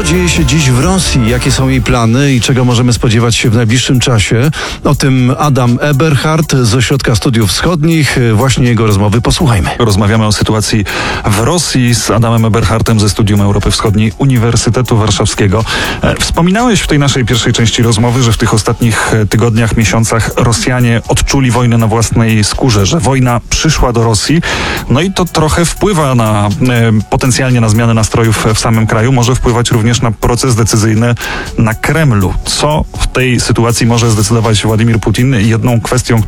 Co dzieje się dziś w Rosji? Jakie są jej plany i czego możemy spodziewać się w najbliższym czasie? O tym Adam Eberhard z Ośrodka Studiów Wschodnich. Właśnie jego rozmowy posłuchajmy. Rozmawiamy o sytuacji w Rosji z Adamem Eberhardtem ze Studium Europy Wschodniej Uniwersytetu Warszawskiego. Wspominałeś w tej naszej pierwszej części rozmowy, że w tych ostatnich tygodniach, miesiącach Rosjanie odczuli wojnę na własnej skórze, że wojna przyszła do Rosji. No i to trochę wpływa potencjalnie na zmianę nastrojów w samym kraju. Może wpływać również na proces decyzyjny na Kremlu. Co w tej sytuacji może zdecydować Władimir Putin? Jedną kwestią,